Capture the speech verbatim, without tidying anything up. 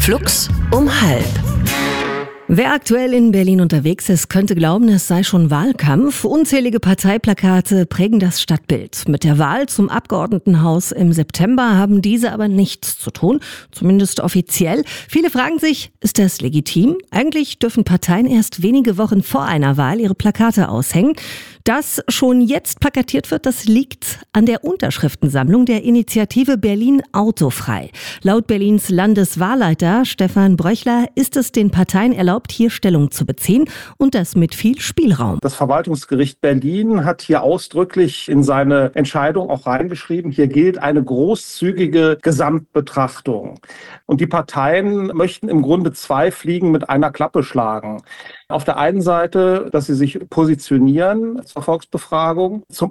Flux um halb. Wer aktuell in Berlin unterwegs ist, könnte glauben, es sei schon Wahlkampf. Unzählige Parteiplakate prägen das Stadtbild. Mit der Wahl zum Abgeordnetenhaus im September haben diese aber nichts zu tun, zumindest offiziell. Viele fragen sich, ist das legitim? Eigentlich dürfen Parteien erst wenige Wochen vor einer Wahl ihre Plakate aushängen. Dass schon jetzt plakatiert wird, das liegt an der Unterschriftensammlung der Initiative Berlin autofrei. Laut Berlins Landeswahlleiter Stefan Bröchler ist es den Parteien erlaubt, hier Stellung zu beziehen und das mit viel Spielraum. Das Verwaltungsgericht Berlin hat hier ausdrücklich in seine Entscheidung auch reingeschrieben, hier gilt eine großzügige Gesamtbetrachtung. Und die Parteien möchten im Grunde zwei Fliegen mit einer Klappe schlagen. Auf der einen Seite, dass sie sich positionieren zur Volksbefragung. Zum